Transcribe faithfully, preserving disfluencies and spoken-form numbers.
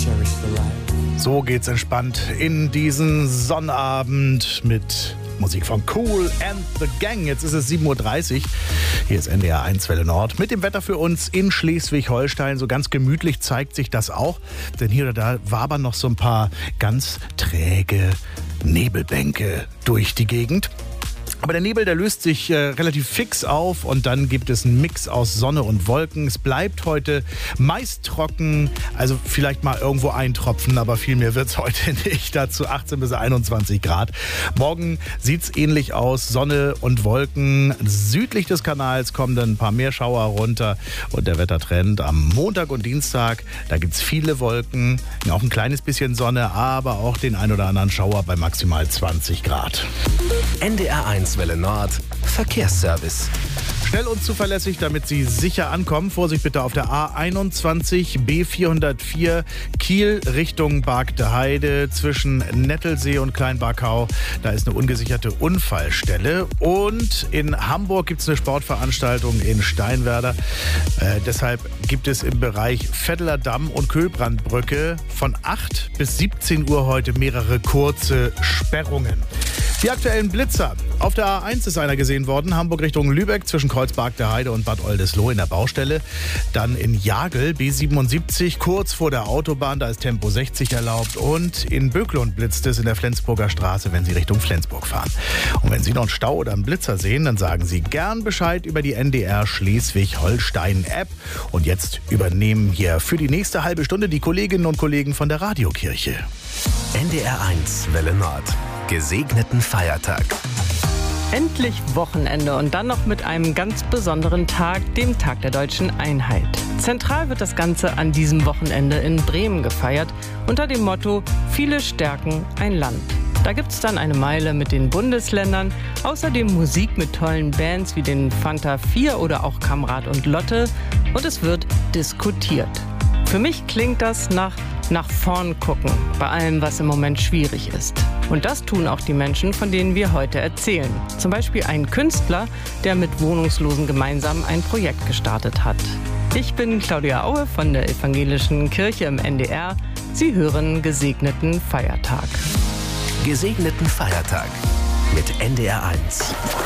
So geht's entspannt in diesen Sonnabend mit Musik von Kool and the Gang. Jetzt ist es sieben Uhr dreißig. Hier ist N D R eins Welle Nord. Mit dem Wetter für uns in Schleswig-Holstein. So ganz gemütlich zeigt sich das auch. Denn hier oder da wabern noch so ein paar ganz träge Nebelbänke durch die Gegend. Aber der Nebel, der löst sich äh, relativ fix auf und dann gibt es einen Mix aus Sonne und Wolken. Es bleibt heute meist trocken, also vielleicht mal irgendwo eintropfen, aber viel mehr wird es heute nicht. Dazu achtzehn bis einundzwanzig Grad. Morgen sieht es ähnlich aus, Sonne und Wolken. Südlich des Kanals kommen dann ein paar mehr Schauer runter und der Wettertrend am Montag und Dienstag, da gibt es viele Wolken, auch ein kleines bisschen Sonne, aber auch den ein oder anderen Schauer bei maximal zwanzig Grad. N D R eins Welle Nord Verkehrsservice. Schnell und zuverlässig, damit Sie sicher ankommen. Vorsicht bitte auf der A einundzwanzig B vierhundertvier Kiel Richtung Bargte Heide zwischen Nettelsee und Kleinbarkau. Da ist eine ungesicherte Unfallstelle. Und in Hamburg gibt es eine Sportveranstaltung in Steinwerder. Äh, deshalb gibt es im Bereich Vetteler Damm und Köhlbrandbrücke von acht bis siebzehn Uhr heute mehrere kurze Sperrungen. Die aktuellen Blitzer. Auf der A eins ist einer gesehen worden, Hamburg Richtung Lübeck zwischen Kreuzbargte Heide und Bad Oldesloe in der Baustelle. Dann in Jagel B siebenundsiebzig kurz vor der Autobahn, da ist Tempo sechzig erlaubt. Und in Böklund blitzt es in der Flensburger Straße, wenn Sie Richtung Flensburg fahren. Und wenn Sie noch einen Stau oder einen Blitzer sehen, dann sagen Sie gern Bescheid über die N D R Schleswig-Holstein-App. Und jetzt übernehmen hier für die nächste halbe Stunde die Kolleginnen und Kollegen von der Radiokirche. N D R eins Welle Nord. Gesegneten Feiertag. Endlich Wochenende und dann noch mit einem ganz besonderen Tag, dem Tag der Deutschen Einheit. Zentral wird das Ganze an diesem Wochenende in Bremen gefeiert, unter dem Motto Viele stärken ein Land. Da gibt es dann eine Meile mit den Bundesländern, außerdem Musik mit tollen Bands wie den Fanta vier oder auch Kamrat und Lotte und es wird diskutiert. Für mich klingt das nach nach vorn gucken, bei allem, was im Moment schwierig ist. Und das tun auch die Menschen, von denen wir heute erzählen. Zum Beispiel ein Künstler, der mit Wohnungslosen gemeinsam ein Projekt gestartet hat. Ich bin Claudia Aue von der Evangelischen Kirche im N D R. Sie hören Gesegneten Feiertag. Gesegneten Feiertag mit N D R eins.